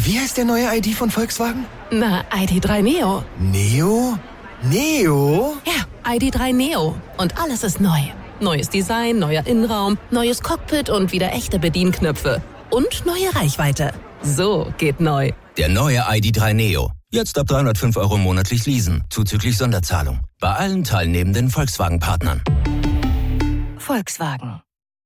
Wie heißt der neue ID von Volkswagen? Na, ID.3 Neo. Neo? Neo? Ja, ID.3 Neo. Und alles ist neu. Neues Design, neuer Innenraum, neues Cockpit und wieder echte Bedienknöpfe. Und neue Reichweite. So geht neu. Der neue ID.3 Neo. Jetzt ab 305 € monatlich leasen, zuzüglich Sonderzahlung. Bei allen teilnehmenden Volkswagen-Partnern. Volkswagen.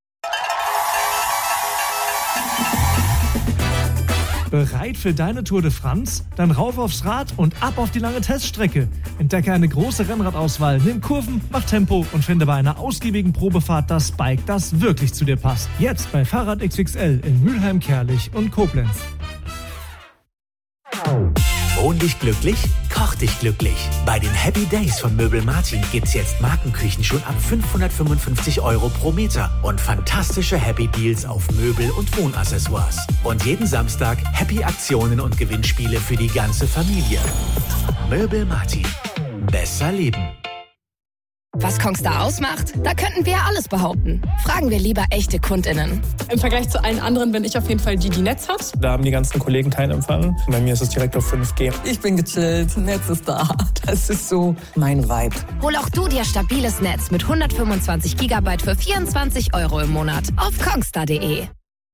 Bereit für deine Tour de France? Dann rauf aufs Rad und ab auf die lange Teststrecke. Entdecke eine große Rennradauswahl, nimm Kurven, mach Tempo und finde bei einer ausgiebigen Probefahrt das Bike, das wirklich zu dir passt. Jetzt bei Fahrrad XXL in Mülheim, Kerlich und Koblenz. Wohn dich glücklich, koch dich glücklich. Bei den Happy Days von Möbel Martin gibt's jetzt Markenküchen schon ab 555 € pro Meter und fantastische Happy Deals auf Möbel und Wohnaccessoires. Und jeden Samstag Happy Aktionen und Gewinnspiele für die ganze Familie. Möbel Martin. Besser leben. Was Kongstar ausmacht? Da könnten wir ja alles behaupten. Fragen wir lieber echte KundInnen. Im Vergleich zu allen anderen bin ich auf jeden Fall die Netz hat. Da haben die ganzen Kollegen keinen Empfang. Bei mir ist es direkt auf 5G. Ich bin gechillt, Netz ist da. Das ist so mein Vibe. Hol auch du dir stabiles Netz mit 125 GB für 24 € im Monat auf kongstar.de.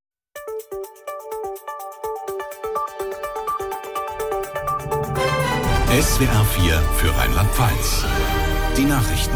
SWR 4 für Rheinland-Pfalz. Die Nachrichten.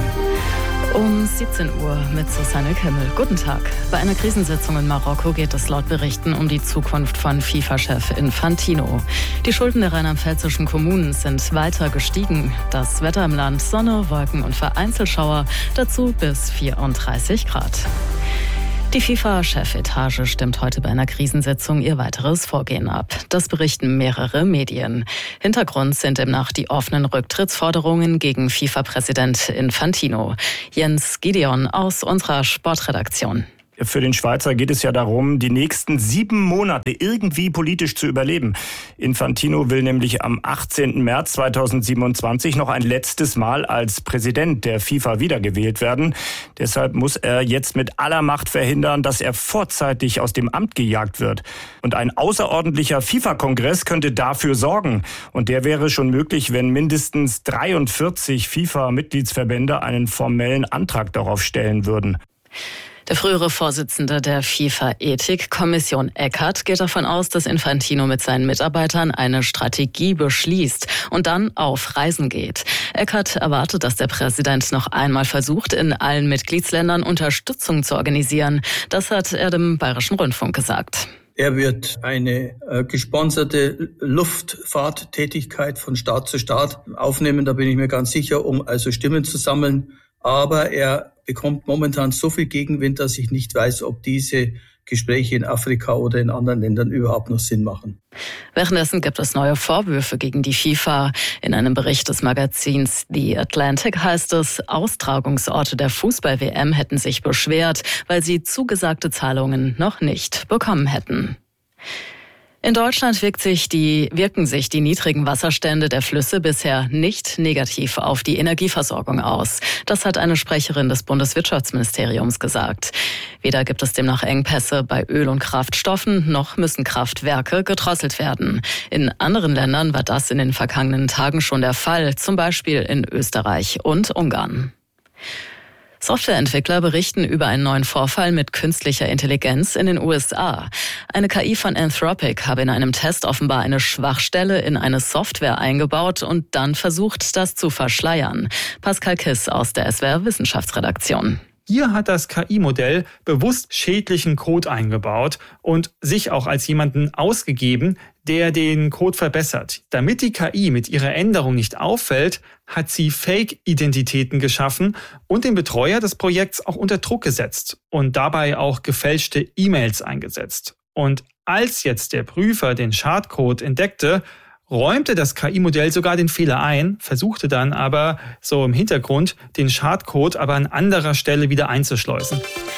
Um 17 Uhr mit Susanne Kimmel. Guten Tag. Bei einer Krisensitzung in Marokko geht es laut Berichten um die Zukunft von FIFA-Chef Infantino. Die Schulden der rheinland-pfälzischen Kommunen sind weiter gestiegen. Das Wetter im Land: Sonne, Wolken und Vereinzelschauer. Dazu bis 34 Grad. Die FIFA-Chefetage stimmt heute bei einer Krisensitzung ihr weiteres Vorgehen ab. Das berichten mehrere Medien. Hintergrund sind demnach die offenen Rücktrittsforderungen gegen FIFA-Präsident Infantino. Jens Gideon aus unserer Sportredaktion. Für den Schweizer geht es ja darum, die nächsten 7 Monate irgendwie politisch zu überleben. Infantino will nämlich am 18. März 2027 noch ein letztes Mal als Präsident der FIFA wiedergewählt werden. Deshalb muss er jetzt mit aller Macht verhindern, dass er vorzeitig aus dem Amt gejagt wird. Und ein außerordentlicher FIFA-Kongress könnte dafür sorgen. Und der wäre schon möglich, wenn mindestens 43 FIFA-Mitgliedsverbände einen formellen Antrag darauf stellen würden. Der frühere Vorsitzende der FIFA-Ethik-Kommission Eckhardt geht davon aus, dass Infantino mit seinen Mitarbeitern eine Strategie beschließt und dann auf Reisen geht. Eckhardt erwartet, dass der Präsident noch einmal versucht, in allen Mitgliedsländern Unterstützung zu organisieren. Das hat er dem Bayerischen Rundfunk gesagt. Er wird eine gesponserte Luftfahrttätigkeit von Staat zu Staat aufnehmen, da bin ich mir ganz sicher, um also Stimmen zu sammeln. Aber er bekommt momentan so viel Gegenwind, dass ich nicht weiß, ob diese Gespräche in Afrika oder in anderen Ländern überhaupt noch Sinn machen. Währenddessen gibt es neue Vorwürfe gegen die FIFA. In einem Bericht des Magazins The Atlantic heißt es, Austragungsorte der Fußball-WM hätten sich beschwert, weil sie zugesagte Zahlungen noch nicht bekommen hätten. In Deutschland wirken sich die niedrigen Wasserstände der Flüsse bisher nicht negativ auf die Energieversorgung aus. Das hat eine Sprecherin des Bundeswirtschaftsministeriums gesagt. Weder gibt es demnach Engpässe bei Öl- und Kraftstoffen, noch müssen Kraftwerke gedrosselt werden. In anderen Ländern war das in den vergangenen Tagen schon der Fall, zum Beispiel in Österreich und Ungarn. Softwareentwickler berichten über einen neuen Vorfall mit künstlicher Intelligenz in den USA. Eine KI von Anthropic habe in einem Test offenbar eine Schwachstelle in eine Software eingebaut und dann versucht, das zu verschleiern. Pascal Kiss aus der SWR Wissenschaftsredaktion. Hier hat das KI-Modell bewusst schädlichen Code eingebaut und sich auch als jemanden ausgegeben, der den Code verbessert. Damit die KI mit ihrer Änderung nicht auffällt, hat sie Fake-Identitäten geschaffen und den Betreuer des Projekts auch unter Druck gesetzt und dabei auch gefälschte E-Mails eingesetzt. Und als jetzt der Prüfer den Schadcode entdeckte, räumte das KI-Modell sogar den Fehler ein, versuchte dann aber so im Hintergrund den Schadcode aber an anderer Stelle wieder einzuschleusen.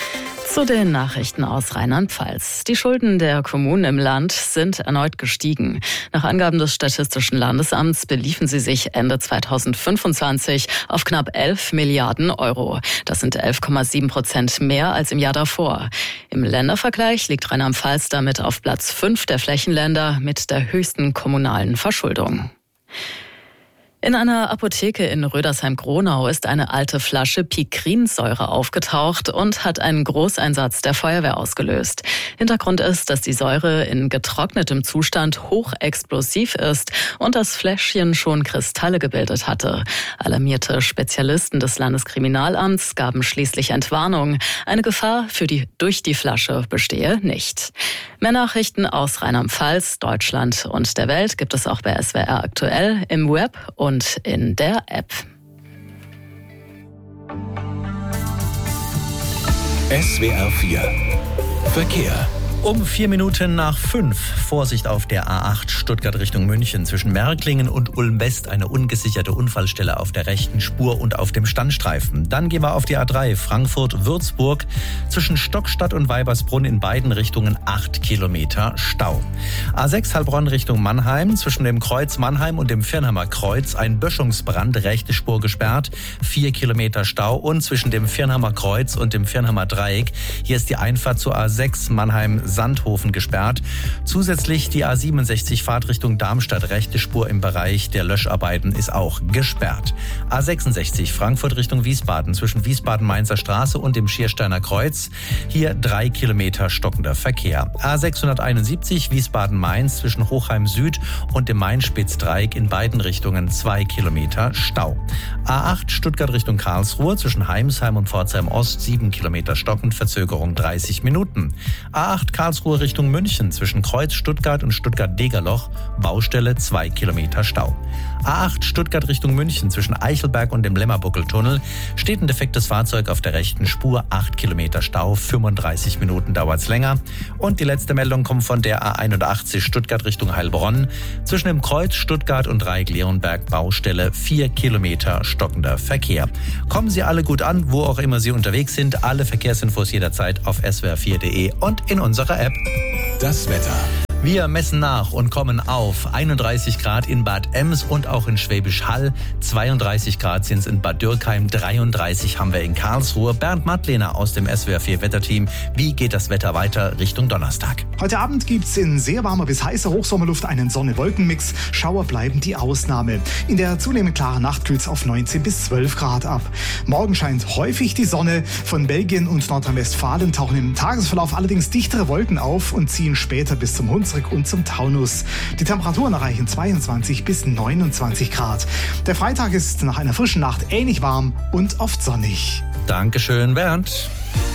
Zu den Nachrichten aus Rheinland-Pfalz. Die Schulden der Kommunen im Land sind erneut gestiegen. Nach Angaben des Statistischen Landesamts beliefen sie sich Ende 2025 auf knapp 11 Milliarden Euro. Das sind 11,7% mehr als im Jahr davor. Im Ländervergleich liegt Rheinland-Pfalz damit auf Platz 5 der Flächenländer mit der höchsten kommunalen Verschuldung. In einer Apotheke in Rödersheim-Gronau ist eine alte Flasche Pikrinsäure aufgetaucht und hat einen Großeinsatz der Feuerwehr ausgelöst. Hintergrund ist, dass die Säure in getrocknetem Zustand hochexplosiv ist und das Fläschchen schon Kristalle gebildet hatte. Alarmierte Spezialisten des Landeskriminalamts gaben schließlich Entwarnung. Eine Gefahr durch die Flasche bestehe nicht. Mehr Nachrichten aus Rheinland-Pfalz, Deutschland und der Welt gibt es auch bei SWR aktuell im Web und in der App. SWR 4 Verkehr. Um 4 Minuten nach 5. Vorsicht auf der A8 Stuttgart Richtung München. Zwischen Märklingen und Ulm-West eine ungesicherte Unfallstelle auf der rechten Spur und auf dem Standstreifen. Dann gehen wir auf die A3 Frankfurt-Würzburg. Zwischen Stockstadt und Weibersbrunn in beiden Richtungen 8 Kilometer Stau. A6 Heilbronn Richtung Mannheim. Zwischen dem Kreuz Mannheim und dem Viernheimer Kreuz ein Böschungsbrand, rechte Spur gesperrt. 4 Kilometer Stau. Und zwischen dem Viernheimer Kreuz und dem Viernheimer Dreieck. Hier ist die Einfahrt zur A6 Mannheim Sandhofen gesperrt. Zusätzlich die A67 Fahrtrichtung Darmstadt, rechte Spur im Bereich der Löscharbeiten ist auch gesperrt. A66 Frankfurt Richtung Wiesbaden zwischen Wiesbaden-Mainzer Straße und dem Schiersteiner Kreuz. Hier 3 Kilometer stockender Verkehr. A671 Wiesbaden-Mainz zwischen Hochheim Süd und dem Main-Spitz-Dreieck in beiden Richtungen 2 Kilometer Stau. A8 Stuttgart Richtung Karlsruhe zwischen Heimsheim und Pforzheim Ost 7 Kilometer stockend, Verzögerung 30 Minuten. A8 Karlsruhe Richtung München zwischen Kreuz Stuttgart und Stuttgart-Degerloch, Baustelle 2 Kilometer Stau. A8 Stuttgart Richtung München zwischen Eichelberg und dem Lemmerbuckeltunnel steht ein defektes Fahrzeug auf der rechten Spur, 8 Kilometer Stau, 35 Minuten dauert's länger. Und die letzte Meldung kommt von der A81 Stuttgart Richtung Heilbronn zwischen dem Kreuz Stuttgart und Dreieck-Leonberg, Baustelle 4 Kilometer stockender Verkehr. Kommen Sie alle gut an, wo auch immer Sie unterwegs sind. Alle Verkehrsinfos jederzeit auf swr4.de und in unserer App. Das Wetter. Wir messen nach und kommen auf 31 Grad in Bad Ems und auch in Schwäbisch Hall. 32 Grad sind es in Bad Dürkheim, 33 haben wir in Karlsruhe. Bernd Mattlehner aus dem SWR4 Wetterteam. Wie geht das Wetter weiter Richtung Donnerstag? Heute Abend gibt's in sehr warmer bis heißer Hochsommerluft einen Sonne-Wolken-Mix. Schauer bleiben die Ausnahme. In der zunehmend klaren Nacht kühlt's auf 19 bis 12 Grad ab. Morgen scheint häufig die Sonne. Von Belgien und Nordrhein-Westfalen tauchen im Tagesverlauf allerdings dichtere Wolken auf und ziehen später bis zum Hunsrück und zum Taunus. Die Temperaturen erreichen 22 bis 29 Grad. Der Freitag ist nach einer frischen Nacht ähnlich warm und oft sonnig. Dankeschön, Bernd.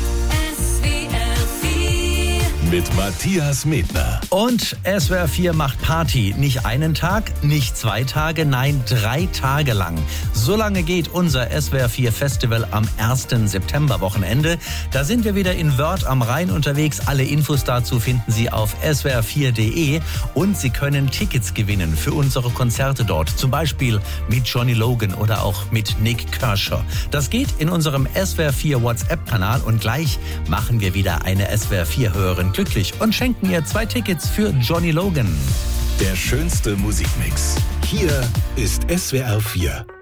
Mit Matthias Medner. Und SWR4 macht Party. Nicht einen Tag, nicht 2 Tage, nein 3 Tage lang. So lange geht unser SWR4 Festival am 1. September-Wochenende. Da sind wir wieder in Wörth am Rhein unterwegs. Alle Infos dazu finden Sie auf swr4.de. Und Sie können Tickets gewinnen für unsere Konzerte dort. Zum Beispiel mit Johnny Logan oder auch mit Nick Kershaw. Das geht in unserem SWR4 WhatsApp-Kanal. Und gleich machen wir wieder eine SWR4-Hörerin glücklich und schenken ihr 2 Tickets für Johnny Logan. Der schönste Musikmix. Hier ist SWR 4.